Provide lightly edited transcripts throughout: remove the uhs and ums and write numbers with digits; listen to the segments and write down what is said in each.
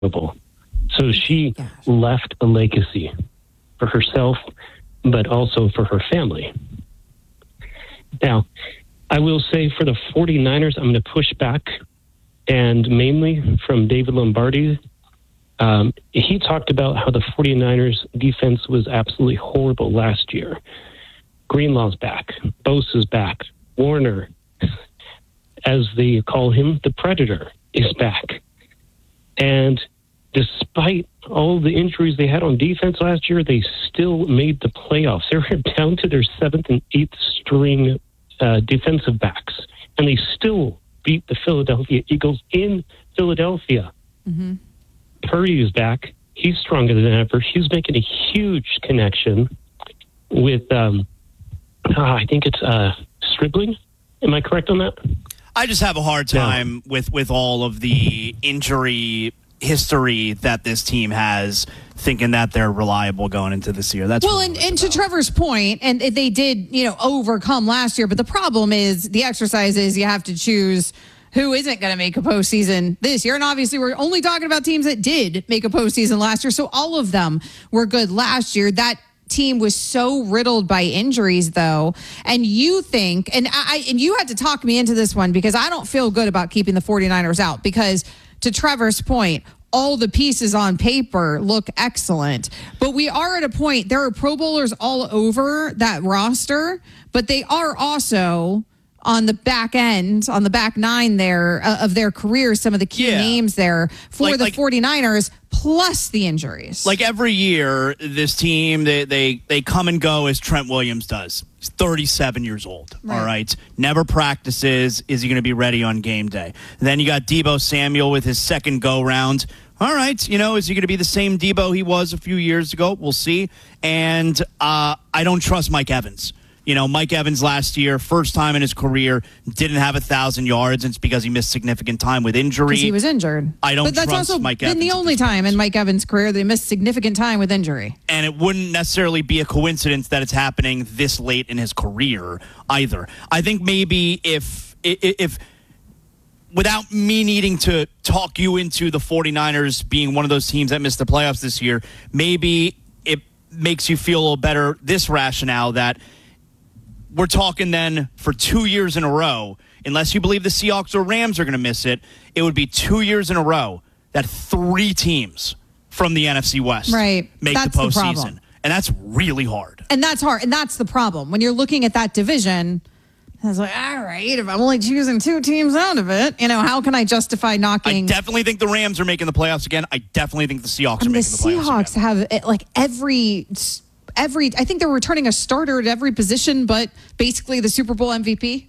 So she left a legacy for herself, but also for her family. Now, I will say for the 49ers, I'm going to push back, and mainly from David Lombardi. He talked about how the 49ers defense was absolutely horrible last year. Greenlaw's back. Bosa's back. Warner, as they call him, the Predator, is back. And despite all the injuries they had on defense last year, they still made the playoffs. They were down to their 7th and 8th string defensive backs, and they still beat the Philadelphia Eagles in Philadelphia. Mm-hmm. Purdy is back. He's stronger than ever. He's making a huge connection with, I think it's Stribling. Am I correct on that? I just have a hard time with all of the injury history that this team has, thinking that they're reliable going into this year. That's and to Trevor's point, and they did, overcome last year. But the problem is the exercise is you have to choose who isn't going to make a postseason this year. And obviously, we're only talking about teams that did make a postseason last year. So all of them were good last year. That team was so riddled by injuries, though. And you think, and you had to talk me into this one because I don't feel good about keeping the 49ers out because, to Trevor's point, all the pieces on paper look excellent. But we are at a point, there are Pro Bowlers all over that roster, but they are also on the back end, on the back nine there of their careers, some of the key names there for the 49ers, plus the injuries. Like every year, this team, they come and go as Trent Williams does. He's 37 years old, all right? Never practices. Is he going to be ready on game day? Then you got Deebo Samuel with his second go-round. All right, is he going to be the same Deebo he was a few years ago? We'll see. And I don't trust Mike Evans. Mike Evans last year, first time in his career, didn't have 1,000 yards. And it's because he missed significant time with injury. Because he was injured. I don't trust Mike Evans. But that's also been the only time in Mike Evans' career that he missed significant time with injury. And it wouldn't necessarily be a coincidence that it's happening this late in his career either. I think maybe if without me needing to talk you into the 49ers being one of those teams that missed the playoffs this year, maybe it makes you feel a little better, this rationale that we're talking then for 2 years in a row, unless you believe the Seahawks or Rams are going to miss it, it would be 2 years in a row that 3 teams from the NFC West make the postseason. And that's really hard. And that's hard. And that's the problem. When you're looking at that division, I was like, all right, if I'm only choosing 2 teams out of it, how can I justify knocking? I definitely think the Rams are making the playoffs again. I definitely think the Seahawks are making the playoffs again. The Seahawks have like every I think they're returning a starter at every position, but basically the Super Bowl MVP.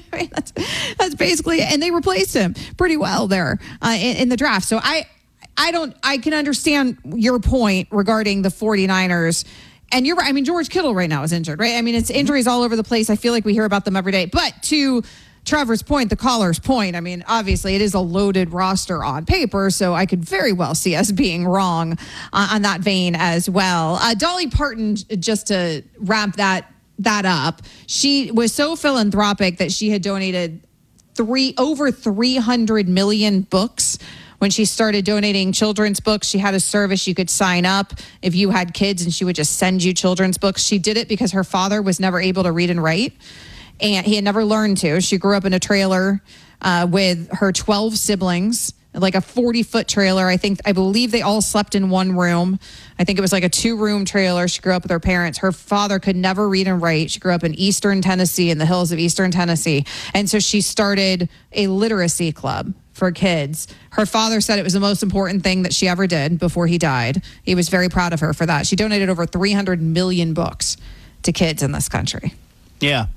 That's basically it. And they replaced him pretty well there in the draft. So I can understand your point regarding the 49ers. And you're right. I mean, George Kittle right now is injured, right? I mean, it's injuries all over the place. I feel like we hear about them every day. But to Trevor's point, the caller's point, I mean, obviously it is a loaded roster on paper, so I could very well see us being wrong on that vein as well. Dolly Parton, just to wrap that up, she was so philanthropic that she had donated over 300 million books. When she started donating children's books, she had a service you could sign up if you had kids, and she would just send you children's books. She did it because her father was never able to read and write, and he had never learned to. She grew up in a trailer with her 12 siblings, like a 40-foot trailer. I believe they all slept in one room. I think it was like a 2-room trailer. She grew up with her parents. Her father could never read and write. She grew up in Eastern Tennessee, in the hills of Eastern Tennessee. And so she started a literacy club for kids. Her father said it was the most important thing that she ever did before he died. He was very proud of her for that. She donated over 300 million books to kids in this country. Yeah.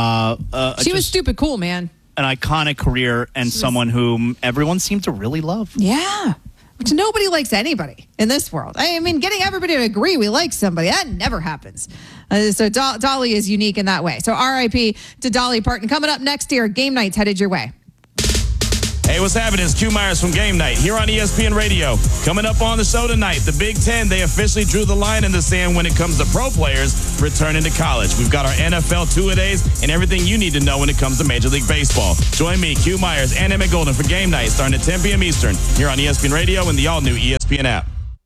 She was stupid cool, man. An iconic career and someone whom everyone seemed to really love. Yeah. Which nobody likes anybody in this world. I mean, getting everybody to agree we like somebody, that never happens. So Dolly is unique in that way. So RIP to Dolly Parton. Coming up next year, game night's headed your way. Hey, what's happening? It's Q Myers from Game Night here on ESPN Radio. Coming up on the show tonight, the Big Ten, they officially drew the line in the sand when it comes to pro players returning to college. We've got our NFL two-a-days and everything you need to know when it comes to Major League Baseball. Join me, Q Myers, and Emmett Golden for Game Night starting at 10 p.m. Eastern here on ESPN Radio and the all-new ESPN app.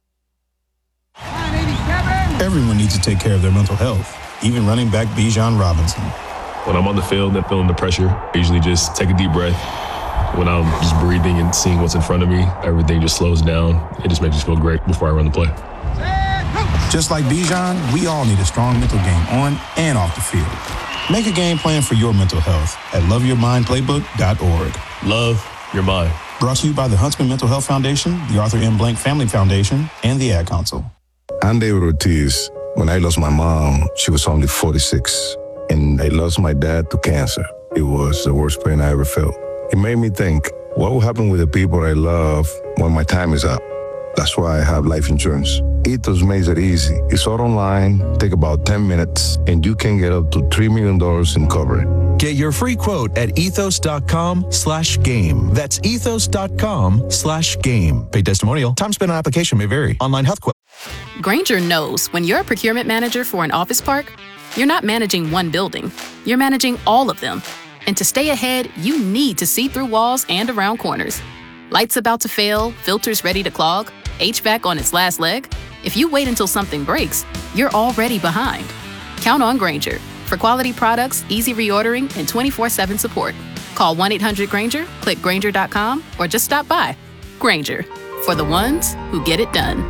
Everyone needs to take care of their mental health, even running back Bijan Robinson. When I'm on the field and feeling the pressure, I usually just take a deep breath. When I'm just breathing and seeing what's in front of me, everything just slows down. It just makes me feel great before I run the play. Just like Bijan, we all need a strong mental game on and off the field. Make a game plan for your mental health at loveyourmindplaybook.org. Love your mind. Brought to you by the Huntsman Mental Health Foundation, the Arthur M. Blank Family Foundation, and the Ad Council. I'm David Ortiz. When I lost my mom, she was only 46, and I lost my dad to cancer. It was the worst pain I ever felt. It made me think, what will happen with the people I love when my time is up? That's why I have life insurance. Ethos makes it easy. It's all online, take about 10 minutes, and you can get up to $3 million in coverage. Get your free quote at ethos.com/game. That's ethos.com/game. Paid testimonial. Time spent on application may vary. Online health quote. Grainger knows when you're a procurement manager for an office park, you're not managing one building. You're managing all of them. And to stay ahead, you need to see through walls and around corners. Lights about to fail, filters ready to clog, HVAC on its last leg. If you wait until something breaks, you're already behind. Count on Grainger for quality products, easy reordering, and 24/7 support. Call 1-800-GRAINGER, click Grainger.com, or just stop by. Grainger, for the ones who get it done.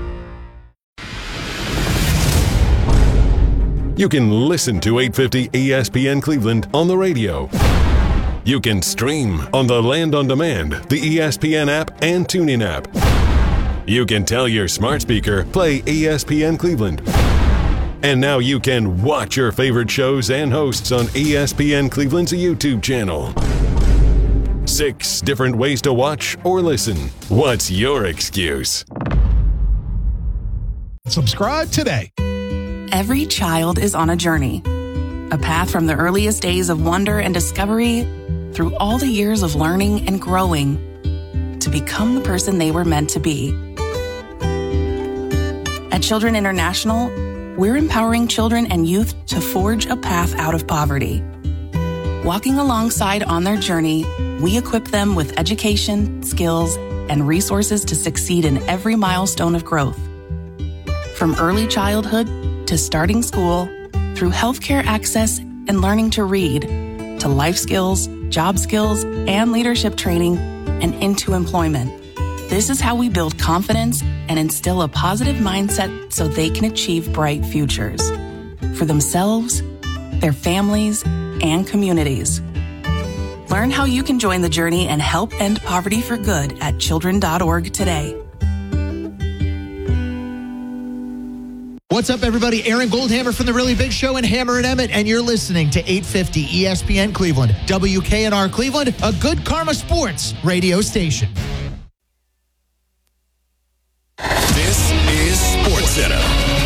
You can listen to 850 ESPN Cleveland on the radio. You can stream on the Land on Demand, the ESPN app, and TuneIn app. You can tell your smart speaker, play ESPN Cleveland. And now you can watch your favorite shows and hosts on ESPN Cleveland's YouTube channel. 6 different ways to watch or listen. What's your excuse? Subscribe today. Every child is on a journey. A path from the earliest days of wonder and discovery through all the years of learning and growing to become the person they were meant to be. At Children International, we're empowering children and youth to forge a path out of poverty. Walking alongside on their journey, we equip them with education, skills, and resources to succeed in every milestone of growth. From early childhood to starting school, through healthcare access and learning to read, to life skills, job skills, and leadership training, and into employment. This is how we build confidence and instill a positive mindset so they can achieve bright futures for themselves, their families, and communities. Learn how you can join the journey and help end poverty for good at children.org today. What's up, everybody? Aaron Goldhammer from The Really Big Show and Hammer and Emmett, and you're listening to 850 ESPN Cleveland, WKNR Cleveland, a Good Karma Sports radio station. This is SportsCenter.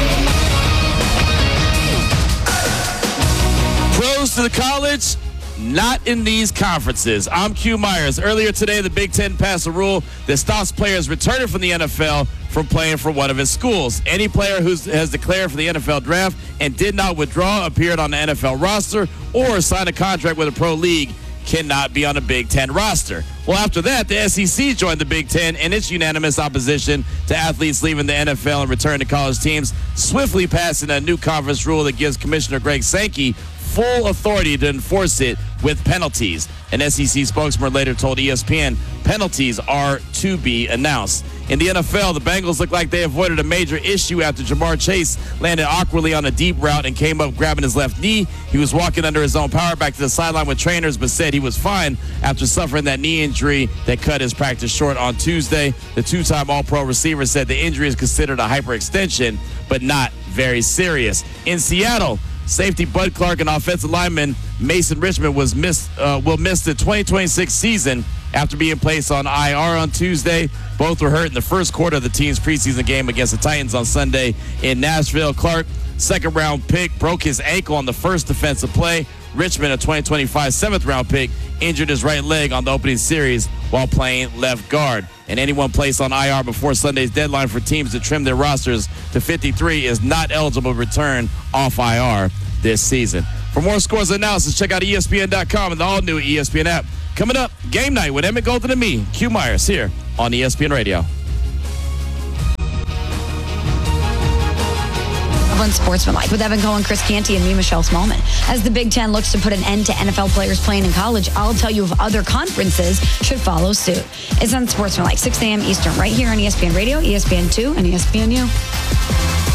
Pros to the college, not in these conferences. I'm Q Myers. Earlier today, the Big Ten passed a rule that stops players returning from the NFL from playing for one of his schools. Any player who has declared for the NFL draft and did not withdraw, appeared on the NFL roster, or signed a contract with a pro league cannot be on a Big Ten roster. Well, after that, the SEC joined the Big Ten in its unanimous opposition to athletes leaving the NFL and returning to college teams, swiftly passing a new conference rule that gives Commissioner Greg Sankey full authority to enforce it with penalties. An SEC spokesman later told ESPN penalties are to be announced. In the NFL, the Bengals look like they avoided a major issue after Jamar Chase landed awkwardly on a deep route and came up grabbing his left knee. He was walking under his own power back to the sideline with trainers, but said he was fine after suffering that knee injury that cut his practice short on Tuesday. The two-time All-Pro receiver said the injury is considered a hyperextension, but not very serious. In Seattle, safety Bud Clark and offensive lineman Mason Richmond will miss the 2026 season after being placed on IR on Tuesday. Both were hurt in the first quarter of the team's preseason game against the Titans on Sunday in Nashville. Clark, second-round pick, broke his ankle on the first defensive play. Richmond, a 2025 7th-round pick, injured his right leg on the opening series while playing left guard. And anyone placed on IR before Sunday's deadline for teams to trim their rosters to 53 is not eligible to return off IR this season. For more scores and analysis, check out ESPN.com and the all-new ESPN app. Coming up, game night with Emmett Golden and me, Q Myers, here on ESPN Radio. Unsportsmanlike with Evan Cohen, Chris Canty, and me, Michelle Smallman. As the Big Ten looks to put an end to NFL players playing in college, I'll tell you if other conferences should follow suit. It's Unsportsmanlike, 6 a.m. Eastern, right here on ESPN Radio, ESPN2, and ESPNU.